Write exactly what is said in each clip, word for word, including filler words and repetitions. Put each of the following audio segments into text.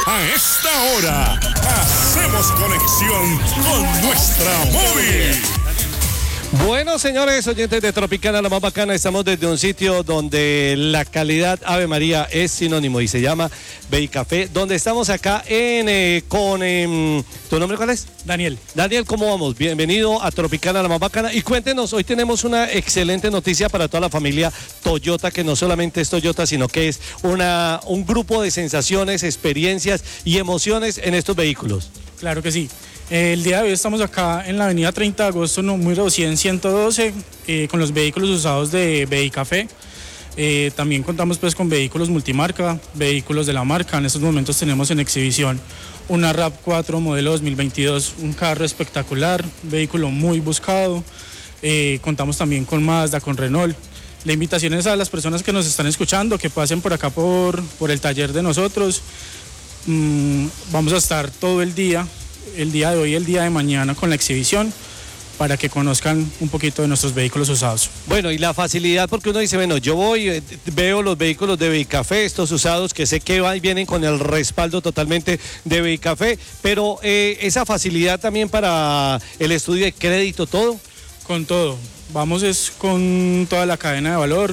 A esta hora, hacemos conexión con nuestra móvil. Bueno, señores oyentes de Tropicana, la más bacana, estamos desde un sitio donde la calidad Ave María es sinónimo y se llama Beicafé, donde estamos acá en eh, con... Eh, ¿tu nombre cuál es? Daniel. Daniel, ¿cómo vamos? Bienvenido a Tropicana, la más bacana. Y cuéntenos, hoy tenemos una excelente noticia para toda la familia Toyota, que no solamente es Toyota, sino que es una, un grupo de sensaciones, experiencias y emociones en estos vehículos. Claro que sí. El día de hoy estamos acá en la avenida treinta de agosto, número cien, ciento doce, eh, con los vehículos usados de Beicafé. Eh, también contamos pues con vehículos multimarca, vehículos de la marca. En estos momentos tenemos en exhibición una RAV cuatro modelo dos mil veintidós, un carro espectacular, vehículo muy buscado. Eh, contamos también con Mazda, con Renault. La invitación es a las personas que nos están escuchando, que pasen por acá por, por el taller de nosotros. Mm, vamos a estar todo el día, el día de hoy y el día de mañana con la exhibición, para que conozcan un poquito de nuestros vehículos usados. Bueno, y la facilidad, porque uno dice, bueno, yo voy, eh, veo los vehículos de Beicafé, estos usados, que sé que van y vienen con el respaldo totalmente de Beicafé, pero eh, esa facilidad también para el estudio de crédito, todo. Con todo, vamos es con toda la cadena de valor,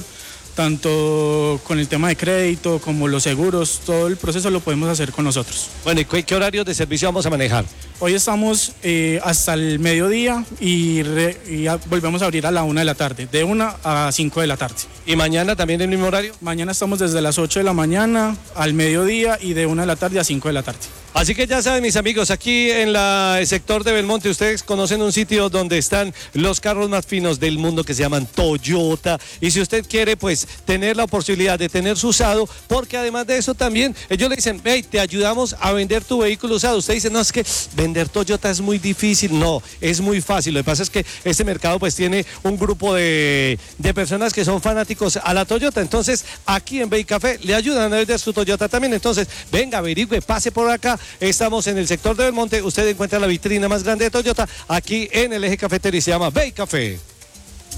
tanto con el tema de crédito como los seguros, todo el proceso lo podemos hacer con nosotros. Bueno, ¿y qué, qué horarios de servicio vamos a manejar? Hoy estamos eh, hasta el mediodía y, re, y a, volvemos a abrir a la una de la tarde, de una a cinco de la tarde. ¿Y mañana también el mismo horario? Mañana estamos desde las ocho de la mañana al mediodía y de una de la tarde a cinco de la tarde. Así que ya saben, mis amigos, aquí en la, el sector de Belmonte, ustedes conocen un sitio donde están los carros más finos del mundo que se llaman Toyota. Y si usted quiere, pues, tener la posibilidad de tener su usado, porque además de eso también, ellos le dicen, hey, te ayudamos a vender tu vehículo usado. Usted dice, no, es que vender Toyota es muy difícil. No, es muy fácil. Lo que pasa es que este mercado, pues, tiene un grupo de, de personas que son fanáticos a la Toyota. Entonces, aquí en Beicafé le ayudan a vender su Toyota también. Entonces, venga, averigüe, pase por acá. Estamos en el sector de Belmonte, usted encuentra la vitrina más grande de Toyota aquí en el eje cafetero y se llama Beicafé.